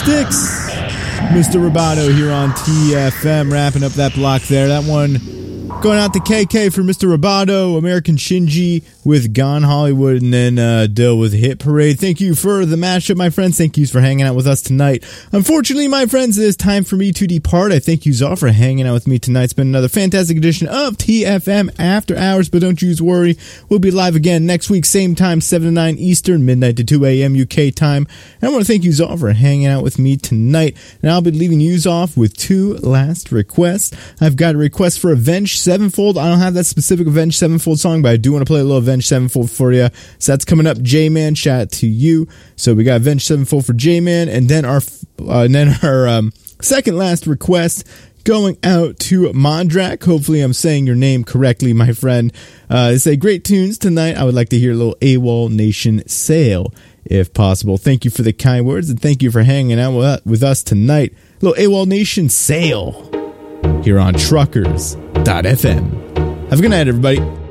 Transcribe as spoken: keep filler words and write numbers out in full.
Sticks. Mister Roboto here on T F M, wrapping up that block there. That one going out to K K for Mister Roboto, American Shinji with Gone Hollywood, and then uh, Dill with Hit Parade. Thank you for the mashup, my friends. Thank you for hanging out with us tonight. Unfortunately, my friends, it is time for me to depart. I thank you all for hanging out with me tonight. It's been another fantastic edition of T F M After Hours, but don't you worry. We'll be live again next week, same time, seven to nine Eastern, midnight to two a.m. U K time. And I want to thank you all for hanging out with me tonight. And I'll be leaving you off with two last requests. I've got a request for Avenged Sevenfold. I don't have that specific Avenged Sevenfold song, but I do want to play a little Avenged Sevenfold for you. So that's coming up. J-Man, shout out to you. So we got Avenged Sevenfold for J-Man, and then our uh, and then our um, second last request going out to Mondrak. Hopefully I'm saying your name correctly, my friend. Uh, they say great tunes tonight. I would like to hear a little AWOL Nation Sail, if possible. Thank you for the kind words, and thank you for hanging out with, with us tonight. A little AWOL Nation Sail here on truckers dot f m. Have a good night, everybody.